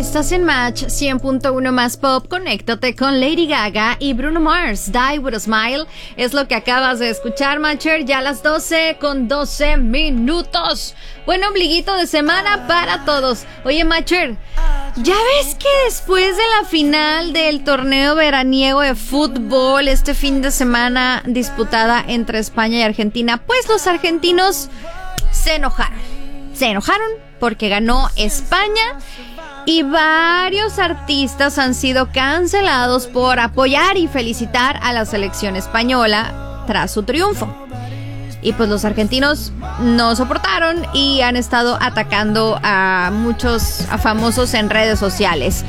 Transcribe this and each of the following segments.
Estás en Match 100.1 más pop. Conéctate con Lady Gaga y Bruno Mars. Die with a Smile es lo que acabas de escuchar, Matcher. Ya a las 12:12 minutos. Buen ombliguito de semana para todos. Oye, Matcher, ¿ya ves que después de la final del torneo veraniego de fútbol este fin de semana disputada entre España y Argentina, pues los argentinos se enojaron? Se enojaron porque ganó España y varios artistas han sido cancelados por apoyar y felicitar a la selección española tras su triunfo. Y pues los argentinos no soportaron y han estado atacando a muchos famosos en redes sociales.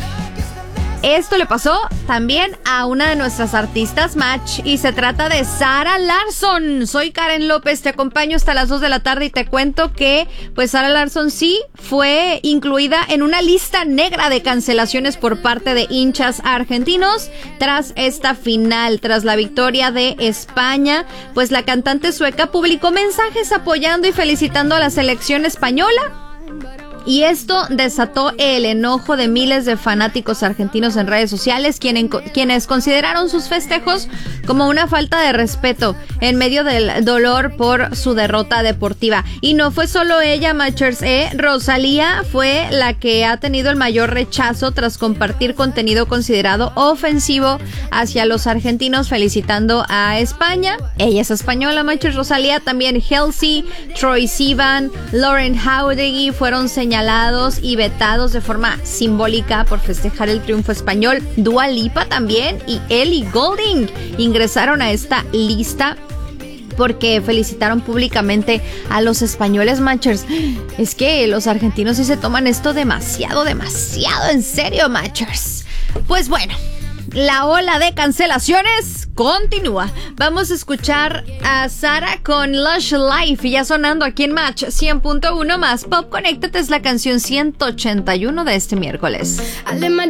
Esto le pasó también a una de nuestras artistas, Match, y se trata de Sara Larsson. Soy Karen López, te acompaño hasta las 2 de la tarde y te cuento que pues Sara Larsson sí fue incluida en una lista negra de cancelaciones por parte de hinchas argentinos tras esta final, tras la victoria de España. Pues la cantante sueca publicó mensajes apoyando y felicitando a la selección española. Y esto desató el enojo de miles de fanáticos argentinos en redes sociales, quienes consideraron sus festejos como una falta de respeto en medio del dolor por su derrota deportiva. Y no fue solo ella, Matchers, Rosalía fue la que ha tenido el mayor rechazo tras compartir contenido considerado ofensivo hacia los argentinos, felicitando a España. Ella es española, Matchers. Rosalía, también Halsey, Troye Sivan, Lauren Jauregui fueron señalados y vetados de forma simbólica por festejar el triunfo español. Dua Lipa también y Ellie Goulding ingresaron a esta lista porque felicitaron públicamente a los españoles, Matchers. Es que los argentinos sí se toman esto demasiado en serio, Matchers. Pues bueno, la ola de cancelaciones continúa. Vamos a escuchar a Sara con Lush Life, y ya sonando aquí en Match 100.1 más pop. Conéctate, es la canción 181 de este miércoles. I live my